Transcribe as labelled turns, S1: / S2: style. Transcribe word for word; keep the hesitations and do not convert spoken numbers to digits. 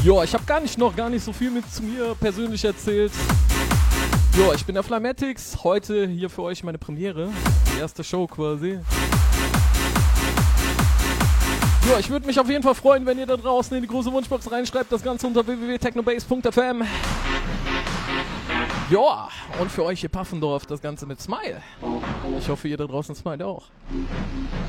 S1: Ja, ich habe gar nicht noch gar nicht so viel mit zu mir persönlich erzählt. Ja, ich bin der Flametix. Heute hier für euch meine Premiere. Die erste Show quasi. Ja, ich würde mich auf jeden Fall freuen, wenn ihr da draußen in die große Wunschbox reinschreibt. Das Ganze unter w w w punkt technobase punkt f m. Ja, und für euch hier Paffendorf das Ganze mit Smile. Ich hoffe, ihr da draußen smilet auch.